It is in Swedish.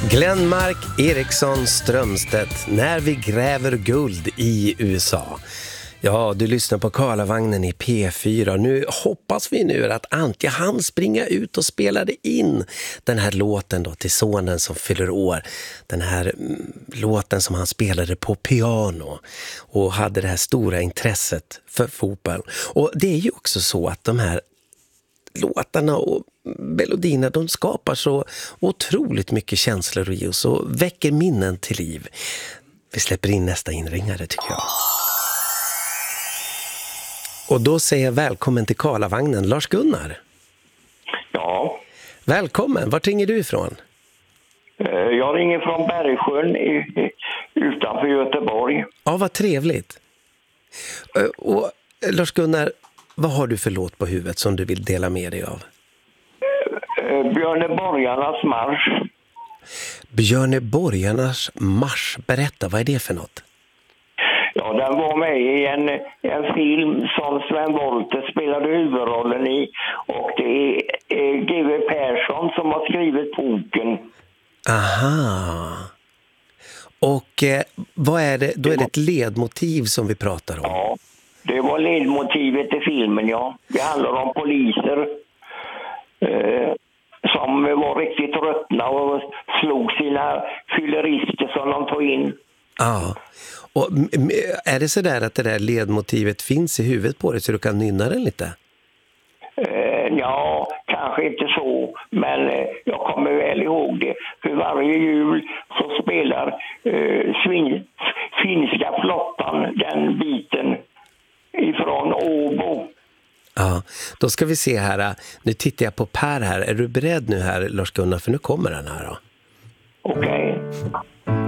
Glenmark Eriksson Strömstedt, När vi gräver guld i USA. Ja, du lyssnar på Karlavagnen i P4. Nu hoppas vi nu att Antje hann springa ut och spelade in den här låten då till sonen som fyller år. Den här låten som han spelade på piano och hade det här stora intresset för fotboll. Och det är ju också så att de här låtarna och melodierna, de skapar så otroligt mycket känslor i oss och väcker minnen till liv. Vi släpper in nästa inringare tycker jag. Och då säger jag välkommen till Karlavagnen, Lars-Gunnar. Ja. Välkommen, vart ringer du ifrån? Jag ringer från Bergsjön utanför Göteborg. Ja, vad trevligt. Och Lars-Gunnar, vad har du för låt på huvudet som du vill dela med dig av? Björneborgarnas marsch. Björneborgarnas marsch, berätta, vad är det för något? Ja, den var med i en film som Sven Wollter spelade huvudrollen i. Och det är G.W. Persson som har skrivit boken. Aha. Och vad är det? Då är det ett ledmotiv som vi pratar om. Ja, det var ledmotivet i filmen, ja. Det handlar om poliser som var riktigt tröttna och slog sina fyllerister som de tog in. Ja. Och är det så där att det där ledmotivet finns i huvudet på dig så du kan nynna den lite? Ja, kanske inte så, men jag kommer väl ihåg det. För varje jul så spelar finska flottan den biten ifrån Åbo. Ja, då ska vi se här. Nu tittar jag på Per här. Är du beredd nu här, Lars-Gunnar? För nu kommer den här då. Okej.